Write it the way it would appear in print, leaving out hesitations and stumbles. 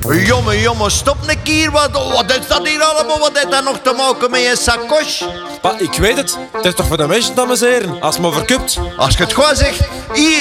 Jongen, stop een keer. Wat is dat hier allemaal? Wat heeft dat nog te maken met je sakos? Pa, ik weet het. Het is toch voor de mensen te amuseren, als het maar verkupt. Als je het gewoon zegt, hier,